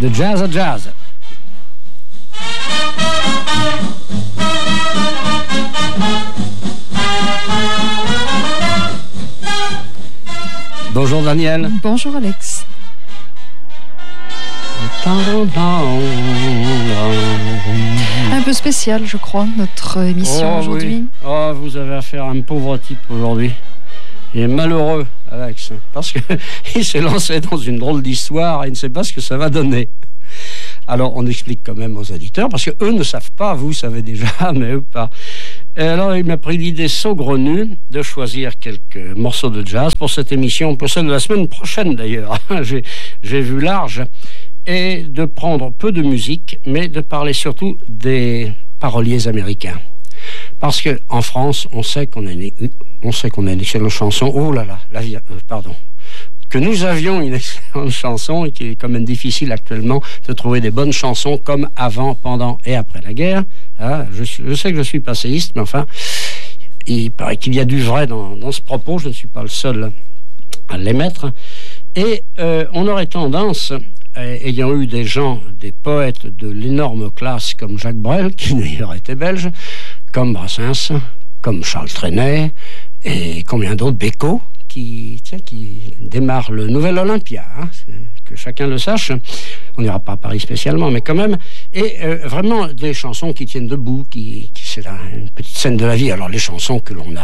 de jazz à jazz. Bonjour Daniel. Bonjour Alex. Un peu spécial, je crois, notre émission aujourd'hui. Oui. Oh, vous avez affaire à un pauvre type aujourd'hui. Il est malheureux, Alex, parce qu'il s'est lancé dans une drôle d'histoire et il ne sait pas ce que ça va donner. Alors, on explique quand même aux auditeurs, parce qu'eux ne savent pas, vous savez déjà, mais eux pas. Et alors, il m'a pris l'idée saugrenue de choisir quelques morceaux de jazz pour cette émission, pour celle de la semaine prochaine d'ailleurs. J'ai vu large. Et de prendre peu de musique, mais de parler surtout des paroliers américains. Parce que en France, on sait qu'on a une excellente chanson. Oh là là, pardon. Que nous avions une excellente chanson et qu'il est quand même difficile actuellement de trouver des bonnes chansons comme avant, pendant et après la guerre. Ah, je sais que je suis passéiste, mais enfin, il paraît qu'il y a du vrai dans ce propos. Je ne suis pas le seul à l'émettre. Et on aurait tendance, ayant eu des poètes de l'énorme classe comme Jacques Brel, qui d'ailleurs était belge, comme Brassens, comme Charles Trenet, et combien d'autres, Bécaud, qui démarre le nouvel Olympia, hein, que chacun le sache. On n'ira pas à Paris spécialement, mais quand même. Et vraiment des chansons qui tiennent debout, c'est une petite scène de la vie. Alors les chansons que l'on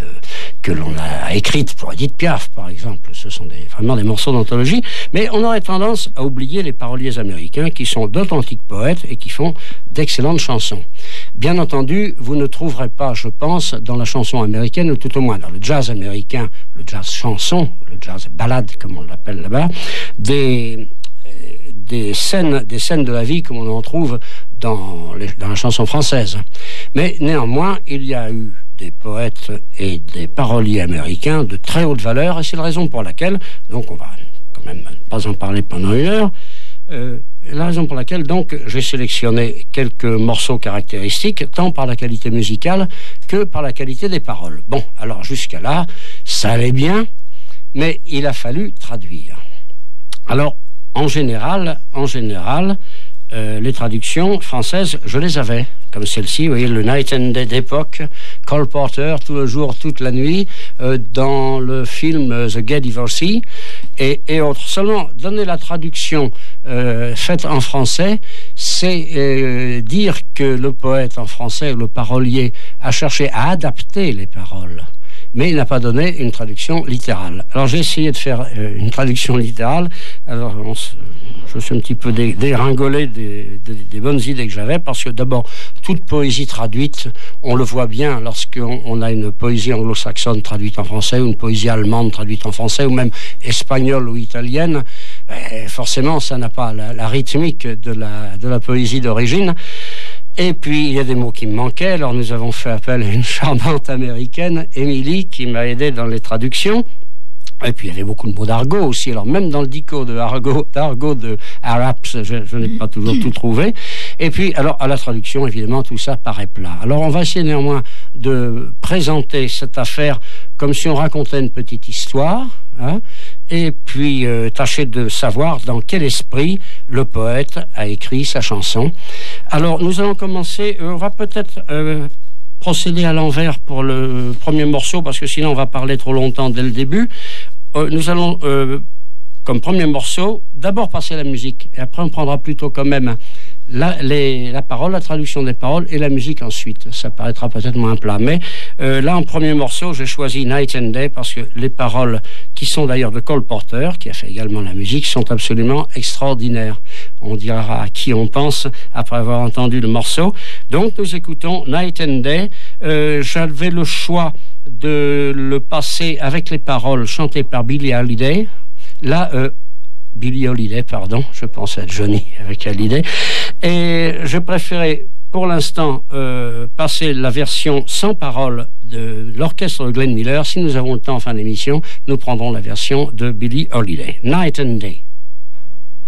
a écrites pour Edith Piaf, par exemple, ce sont vraiment des morceaux d'anthologie. Mais on aurait tendance à oublier les paroliers américains qui sont d'authentiques poètes et qui font d'excellentes chansons. Bien entendu, vous ne trouverez pas, je pense, dans la chanson américaine, ou tout au moins dans le jazz américain, le jazz chanson, le jazz ballade, comme on l'appelle là-bas, des scènes de la vie comme on en trouve dans la chanson française. Mais néanmoins, il y a eu des poètes et des paroliers américains de très haute valeur, et c'est la raison pour laquelle, donc on va quand même pas en parler pendant une heure, la raison pour laquelle donc j'ai sélectionné quelques morceaux caractéristiques, tant par la qualité musicale que par la qualité des paroles. Bon, alors jusqu'à là, ça allait bien, mais il a fallu traduire. Alors, en général, les traductions françaises, je les avais, comme celle-ci, vous voyez, le Night and Day d'époque, Cole Porter, tout le jour, toute la nuit, dans le film The Gay Divorcee, et autres. Seulement, donner la traduction faite en français, c'est dire que le poète en français, le parolier, a cherché à adapter les paroles, mais il n'a pas donné une traduction littérale. Alors j'ai essayé de faire une traduction littérale. Alors je suis un petit peu déringolé des bonnes idées que j'avais, parce que d'abord, toute poésie traduite, on le voit bien lorsqu'on a une poésie anglo-saxonne traduite en français, ou une poésie allemande traduite en français, ou même espagnole ou italienne, forcément ça n'a pas la rythmique de la poésie d'origine. Et puis, il y a des mots qui me manquaient. Alors, nous avons fait appel à une charmante américaine, Emily, qui m'a aidé dans les traductions. Et puis, il y avait beaucoup de mots d'argot aussi. Alors, même dans le dico d'argot de Araps, je n'ai pas toujours tout trouvé. Et puis, alors, à la traduction, évidemment, tout ça paraît plat. Alors, on va essayer néanmoins de présenter cette affaire comme si on racontait une petite histoire, hein, et puis tâcher de savoir dans quel esprit le poète a écrit sa chanson. Alors, nous allons commencer, on va peut-être procéder à l'envers pour le premier morceau, parce que sinon on va parler trop longtemps dès le début. Nous allons, comme premier morceau, d'abord passer la musique, et après on prendra plutôt quand même la parole, la traduction des paroles, et la musique ensuite. Ça paraîtra peut-être moins plat, mais là en premier morceau j'ai choisi Night and Day, parce que les paroles, qui sont d'ailleurs de Cole Porter, qui a fait également la musique, sont absolument extraordinaires. On dira à qui on pense après avoir entendu le morceau. Donc nous écoutons Night and Day. J'avais le choix de le passer avec les paroles chantées par Billie Holiday. Là, Billie Holiday, pardon, je pense à Johnny avec Hallyday. Et je préférais pour l'instant passer la version sans paroles de l'orchestre de Glenn Miller. Si nous avons le temps en fin d'émission, nous prendrons la version de Billie Holiday. Night and Day.